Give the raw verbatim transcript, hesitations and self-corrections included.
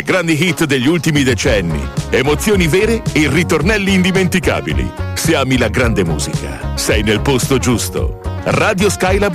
Le grandi hit degli ultimi decenni, emozioni vere e ritornelli indimenticabili. Se ami la grande musica, sei nel posto giusto. Radio Skylab